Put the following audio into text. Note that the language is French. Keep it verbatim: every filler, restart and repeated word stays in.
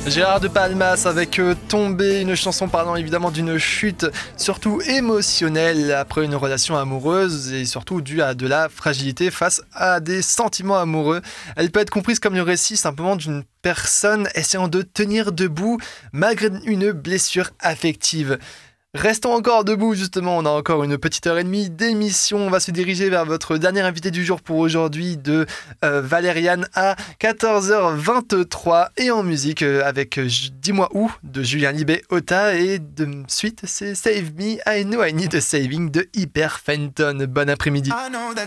Gérard de Palmas avec euh, Tomber, une chanson parlant évidemment d'une chute surtout émotionnelle après une relation amoureuse et surtout due à de la fragilité face à des sentiments amoureux. Elle peut être comprise comme le récit simplement d'une personne essayant de tenir debout malgré une blessure affective. Restons encore debout justement, on a encore une petite heure et demie d'émission. On va se diriger vers votre dernier invité du jour pour aujourd'hui de euh, Valériane à quatorze heures vingt-trois et en musique euh, avec euh, Dis-moi où de Julien Libé Ota et de suite c'est Save Me, I Know I Need a Saving de Hyper Fenton. Bon après-midi. I know that